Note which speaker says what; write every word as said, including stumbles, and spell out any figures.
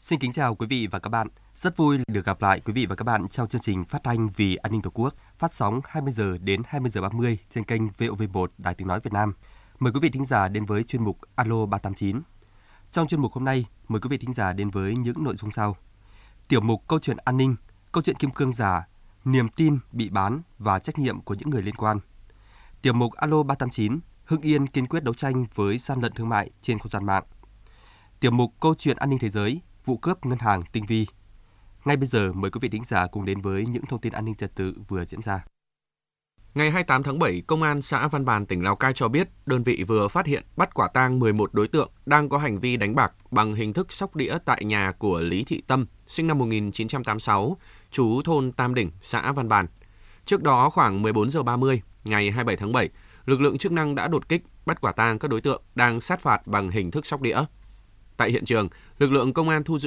Speaker 1: Xin kính chào quý vị và các bạn. Rất vui được gặp lại quý vị và các bạn trong chương trình phát thanh Vì an ninh Tổ quốc, phát sóng hai mươi giờ đến hai mươi giờ ba mươi trên kênh vê o vê một Đài Tiếng nói Việt Nam. Mời quý vị thính giả đến với chuyên mục Alo ba tám chín. Trong chuyên mục hôm nay, mời quý vị thính giả đến với những nội dung sau: tiểu mục câu chuyện an ninh, câu chuyện kim cương giả, niềm tin bị bán và trách nhiệm của những người liên quan. Tiểu mục Alo ba tám chín, Hưng Yên kiên quyết đấu tranh với gian lận thương mại trên không gian mạng. Tiểu mục câu chuyện an ninh thế giới, vụ cướp ngân hàng tinh vi. Ngay bây giờ mời quý vị thính giả cùng đến với những thông tin an ninh trật tự vừa diễn ra.
Speaker 2: Ngày hai mươi tám tháng bảy, Công an xã Văn Bàn, tỉnh Lào Cai cho biết đơn vị vừa phát hiện bắt quả tang mười một đối tượng đang có hành vi đánh bạc bằng hình thức sóc đĩa tại nhà của Lý Thị Tâm, sinh năm một nghìn chín trăm tám mươi sáu, trú thôn Tam Đỉnh, xã Văn Bàn. Trước đó khoảng mười bốn giờ ba mươi ngày hai mươi bảy tháng bảy, lực lượng chức năng đã đột kích bắt quả tang các đối tượng đang sát phạt bằng hình thức sóc đĩa. Tại hiện trường, lực lượng công an thu giữ